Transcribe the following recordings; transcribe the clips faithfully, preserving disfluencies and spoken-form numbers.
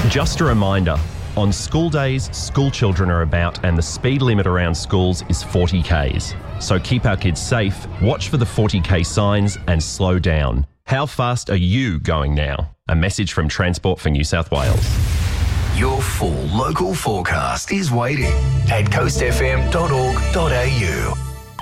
Just a reminder, on school days, school children are about and the speed limit around schools is forty kays. So keep our kids safe, watch for the forty k signs and slow down. How fast are you going now? A message from Transport for New South Wales. Your full local forecast is waiting at coast f m dot org dot a u.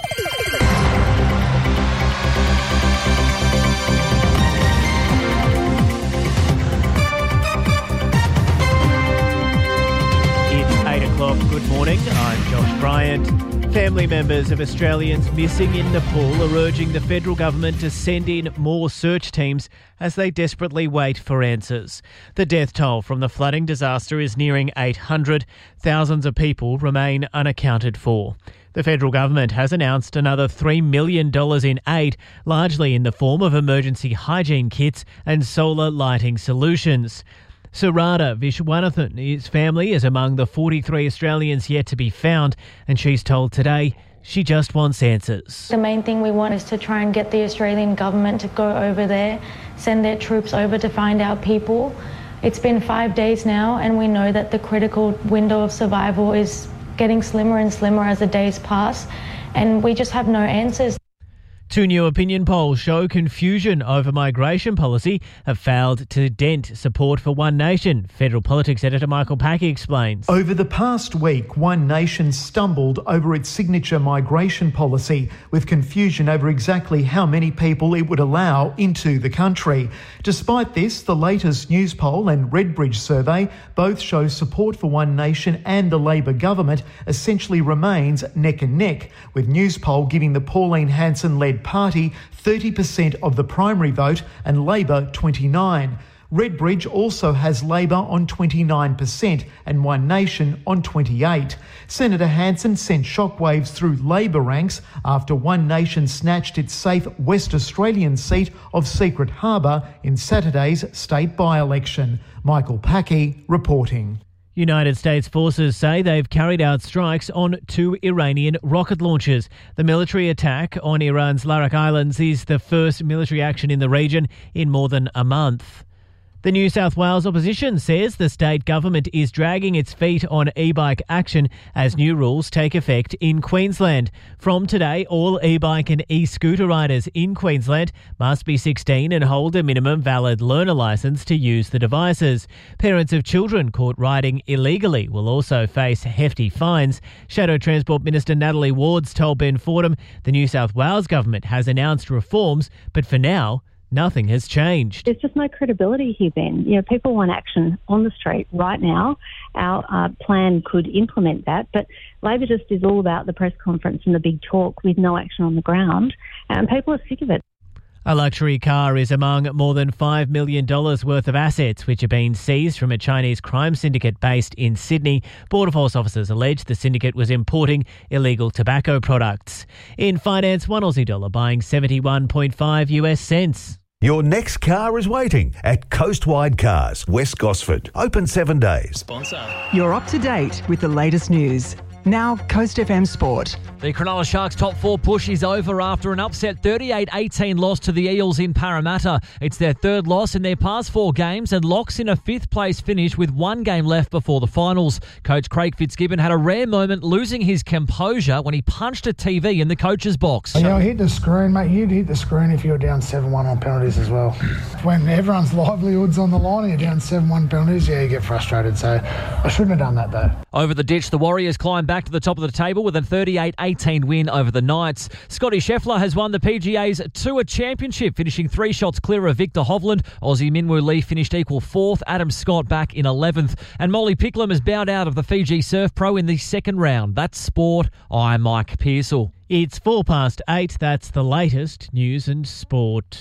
Good morning, I'm Josh Bryant. Family members of Australians missing in Nepal are urging the federal government to send in more search teams as they desperately wait for answers. The death toll from the flooding disaster is nearing eight hundred. Thousands of people remain unaccounted for. The federal government has announced another three million dollars in aid, largely in the form of emergency hygiene kits and solar lighting solutions. Sarada Vishwanathan, his family, is among the forty-three Australians yet to be found, and she's told Today she just wants answers. The main thing we want is to try and get the Australian government to go over there, send their troops over to find our people. It's been five days now, and we know that the critical window of survival is getting slimmer and slimmer as the days pass, and we just have no answers. Two new opinion polls show confusion over migration policy have failed to dent support for One Nation. Federal Politics editor Michael Packy explains. Over the past week, One Nation stumbled over its signature migration policy, with confusion over exactly how many people it would allow into the country. Despite this, the latest News Poll and Redbridge survey both show support for One Nation and the Labor government essentially remains neck and neck, with News Poll giving the Pauline Hanson-led party thirty percent of the primary vote and Labor twenty-nine. Redbridge also has Labor on twenty-nine percent and One Nation on twenty-eight. Senator Hanson sent shockwaves through Labor ranks after One Nation snatched its safe West Australian seat of Secret Harbour in Saturday's state by-election. Michael Packy reporting. United States forces say they've carried out strikes on two Iranian rocket launches. The military attack on Iran's Larak Islands is the first military action in the region in more than a month. The New South Wales opposition says the state government is dragging its feet on e-bike action as new rules take effect in Queensland. From today, all e-bike and e-scooter riders in Queensland must be sixteen and hold a minimum valid learner licence to use the devices. Parents of children caught riding illegally will also face hefty fines. Shadow Transport Minister Natalie Wards told Ben Fordham the New South Wales government has announced reforms, but for now, nothing has changed. There's just no credibility here, Ben. You know, people want action on the street right now. Our uh, plan could implement that, but Labor just is all about the press conference and the big talk with no action on the ground, and people are sick of it. A luxury car is among more than five million dollars worth of assets which have been seized from a Chinese crime syndicate based in Sydney. Border Force officers allege the syndicate was importing illegal tobacco products. In finance, one Aussie dollar buying seventy-one point five U S cents. Your next car is waiting at Coastwide Cars, West Gosford. Open seven days. Sponsor. You're up to date with the latest news. Now, Coast F M Sport. The Cronulla Sharks top four push is over after an upset thirty-eight eighteen loss to the Eels in Parramatta. It's their third loss in their past four games and locks in a fifth place finish with one game left before the finals. Coach Craig Fitzgibbon had a rare moment losing his composure when he punched a T V in the coach's box. You know, hit the screen, mate. You'd hit the screen if you were down seven one on penalties as well. When everyone's livelihood's on the line and you're down seven one penalties, yeah, you get frustrated. So I shouldn't have done that, though. Over the ditch, the Warriors climb back to the top of the table with a thirty-eight eighteen win over the Knights. Scotty Scheffler has won the P G A's Tour Championship, finishing three shots clear of Victor Hovland. Aussie Minwoo Lee finished equal fourth, Adam Scott back in eleventh, and Molly Picklum has bowed out of the Fiji Surf Pro in the second round. That's sport. I'm Mike Pearsall. It's four past eight. That's the latest news and sport.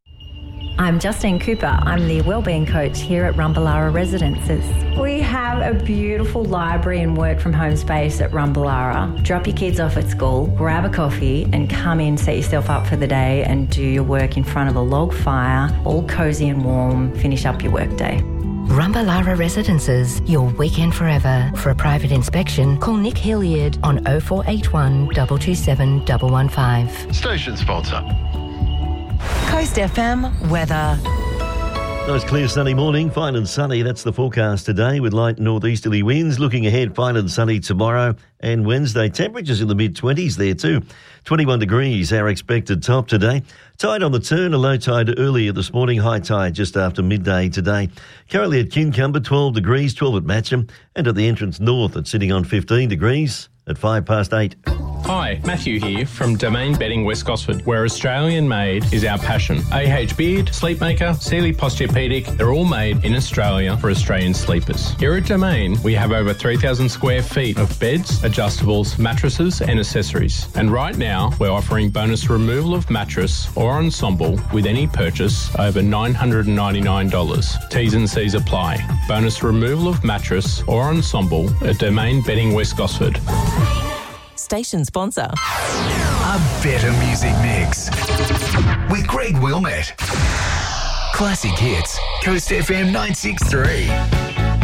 I'm Justine Cooper. I'm the Wellbeing Coach here at Rumballara Residences. We have a beautiful library and work from home space at Rumballara. Drop your kids off at school, grab a coffee and come in, set yourself up for the day and do your work in front of a log fire, all cosy and warm, finish up your workday. Rumballara Residences, your weekend forever. For a private inspection, call Nick Hilliard on oh four eight one, two two seven, one one five. Station sponsor. Coast F M weather. Nice clear sunny morning, fine and sunny. That's the forecast today with light northeasterly winds. Looking ahead, fine and sunny tomorrow and Wednesday. Temperatures in the mid-twenties there too. twenty-one degrees, our expected top today. Tide on the turn, a low tide earlier this morning, high tide just after midday today. Currently at Kincumber, twelve degrees, twelve at Matcham, and at the entrance north it's sitting on fifteen degrees at five past eight. Hi, Matthew here from Domain Bedding West Gosford, where Australian made is our passion. A H Beard, Sleepmaker, Sealy Posturepedic, they're all made in Australia for Australian sleepers. Here at Domain, we have over three thousand square feet of beds, adjustables, mattresses and accessories. And right now, we're offering bonus removal of mattress or ensemble with any purchase over nine hundred ninety-nine dollars. T's and C's apply. Bonus removal of mattress or ensemble at Domain Bedding West Gosford. Station sponsor. A better music mix with Greg Wilmette. Classic hits. Coast F M nine six three.